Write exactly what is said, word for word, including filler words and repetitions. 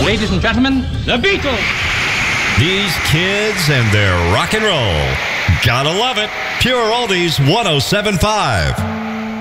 Ladies and gentlemen, the Beatles. These kids and their rock and roll. Gotta love it. Pure Oldies one oh seven point five.